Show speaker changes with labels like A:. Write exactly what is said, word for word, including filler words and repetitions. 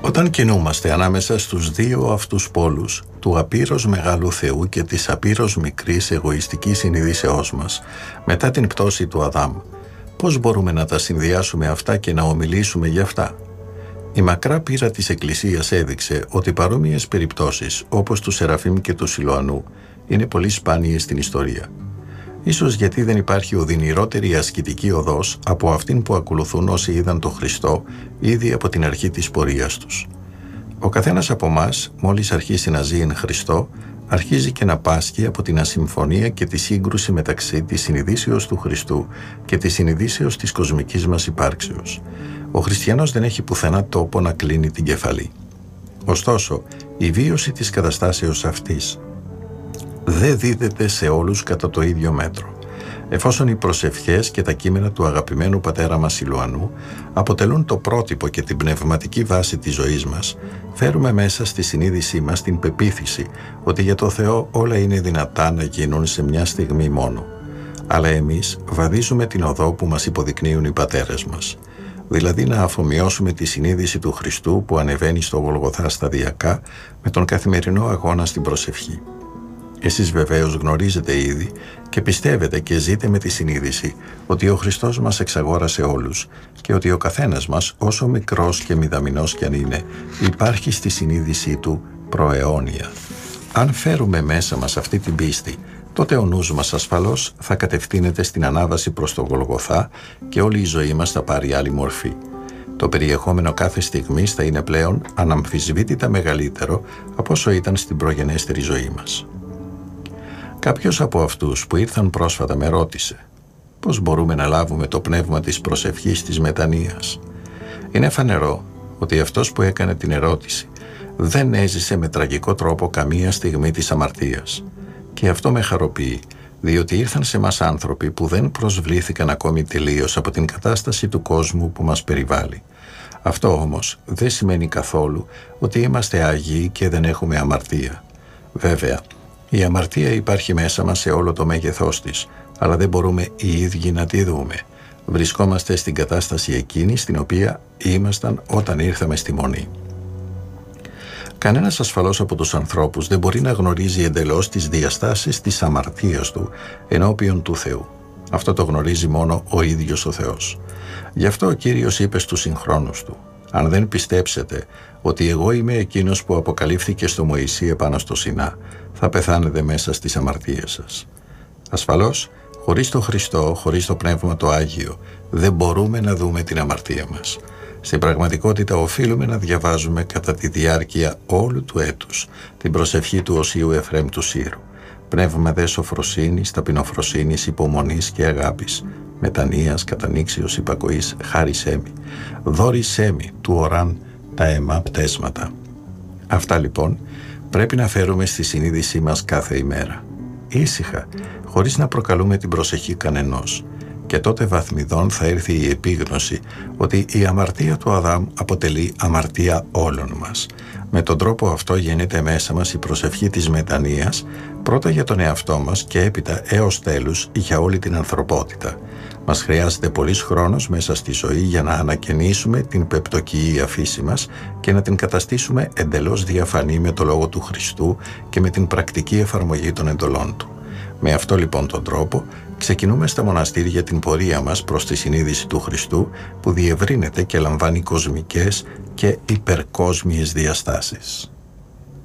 A: Όταν κινούμαστε ανάμεσα στους δύο αυτούς πόλους, του απείρως μεγάλου Θεού και της απείρως μικρής εγωιστικής συνείδησεώς μας, μετά την πτώση του Αδάμ, πώς μπορούμε να τα συνδυάσουμε αυτά και να ομιλήσουμε γι' αυτά? Η μακρά πείρα της Εκκλησίας έδειξε ότι παρόμοιες περιπτώσεις, όπως του Σεραφείμ και του Σιλοανού, είναι πολύ σπάνιες στην ιστορία. Ίσως γιατί δεν υπάρχει οδυνηρότερη ασκητική οδός από αυτήν που ακολουθούν όσοι είδαν τον Χριστό ήδη από την αρχή της πορείας τους. Ο καθένας από εμάς, μόλις αρχίσει να ζει εν Χριστώ, αρχίζει και να πάσχει από την ασυμφωνία και τη σύγκρουση μεταξύ της συνειδήσεως του Χριστού και της συνειδήσεως της κοσμικής μας υπάρξεως. Ο χριστιανός δεν έχει πουθενά τόπο να κλείνει την κεφαλή. Ωστόσο, η βίωση της καταστάσεως αυτής δεν δίδεται σε όλους κατά το ίδιο μέτρο. Εφόσον οι προσευχές και τα κείμενα του αγαπημένου πατέρα μας Σιλοανού αποτελούν το πρότυπο και την πνευματική βάση της ζωής μας, φέρουμε μέσα στη συνείδησή μας την πεποίθηση ότι για το Θεό όλα είναι δυνατά να γίνουν σε μια στιγμή μόνο. Αλλά εμείς βαδίζουμε την οδό που μας υποδεικνύουν οι πατέρες μας. Δηλαδή να αφομοιώσουμε τη συνείδηση του Χριστού που ανεβαίνει στο Γολγοθά σταδιακά με τον καθημερινό αγώνα στην προσευχή. Εσείς βεβαίως γνωρίζετε ήδη και πιστεύετε και ζείτε με τη συνείδηση ότι ο Χριστός μας εξαγόρασε όλους και ότι ο καθένας μας, όσο μικρός και μηδαμινός κι αν είναι, υπάρχει στη συνείδησή του προαιώνια. Αν φέρουμε μέσα μας αυτή την πίστη, τότε ο νους μας ασφαλώς θα κατευθύνεται στην ανάβαση προς το Γολγοθά και όλη η ζωή μας θα πάρει άλλη μορφή. Το περιεχόμενο κάθε στιγμής θα είναι πλέον αναμφισβήτητα μεγαλύτερο από όσο ήταν στην προγενέστερη ζωή μας. Κάποιος από αυτούς που ήρθαν πρόσφατα με ρώτησε πώς μπορούμε να λάβουμε το πνεύμα της προσευχής της μετανοίας. Είναι φανερό ότι αυτός που έκανε την ερώτηση δεν έζησε με τραγικό τρόπο καμία στιγμή της αμαρτίας. Και αυτό με χαροποιεί, διότι ήρθαν σε μας άνθρωποι που δεν προσβλήθηκαν ακόμη τελείως από την κατάσταση του κόσμου που μας περιβάλλει. Αυτό όμως δεν σημαίνει καθόλου ότι είμαστε άγιοι και δεν έχουμε αμαρτία. Βέβαια, η αμαρτία υπάρχει μέσα μας σε όλο το μέγεθός της, αλλά δεν μπορούμε οι ίδιοι να τη δούμε. Βρισκόμαστε στην κατάσταση εκείνη στην οποία ήμασταν όταν ήρθαμε στη Μονή. Κανένας ασφαλώς από τους ανθρώπους δεν μπορεί να γνωρίζει εντελώς τις διαστάσεις της αμαρτίας του ενώπιον του Θεού. Αυτό το γνωρίζει μόνο ο ίδιος ο Θεός. Γι' αυτό ο Κύριος είπε στους συγχρόνους του: «Αν δεν πιστέψετε ότι εγώ είμαι εκείνος που αποκαλύφθηκε στο Μωυσή επάνω στο Σινά, θα πεθάνετε μέσα στις αμαρτίες σας». Ασφαλώς, χωρίς το Χριστό, χωρίς το Πνεύμα το Άγιο, δεν μπορούμε να δούμε την αμαρτία μας. Στην πραγματικότητα οφείλουμε να διαβάζουμε κατά τη διάρκεια όλου του έτους την προσευχή του Οσίου Εφραίμ του Σύρου. Πνεύμα δε σοφροσύνης, ταπεινοφροσύνης, υπομονής και αγάπης, μετανοίας, κατανήξεως, υπακοής, χάρισέ μη, δώρισέ μη του οράν τα αιμά πτέσματα. Αυτά λοιπόν πρέπει να φέρουμε στη συνείδησή μας κάθε ημέρα, ήσυχα, χωρίς να προκαλούμε την προσοχή κανενός. Και τότε βαθμιδών θα έρθει η επίγνωση ότι η αμαρτία του Αδάμ αποτελεί αμαρτία όλων μας. Με τον τρόπο αυτό γίνεται μέσα μας η προσευχή της μετανοίας, πρώτα για τον εαυτό μας και έπειτα έως τέλους για όλη την ανθρωπότητα. Μας χρειάζεται πολύς χρόνος μέσα στη ζωή για να ανακαινήσουμε την πεπτοκυή αφύση μας και να την καταστήσουμε εντελώς διαφανή με το λόγο του Χριστού και με την πρακτική εφαρμογή των εντολών του. Με αυτό λοιπόν τον τρόπο ξεκινούμε στα μοναστήρια την πορεία μας προς τη συνείδηση του Χριστού που διευρύνεται και λαμβάνει κοσμικές και υπερκόσμιες διαστάσεις.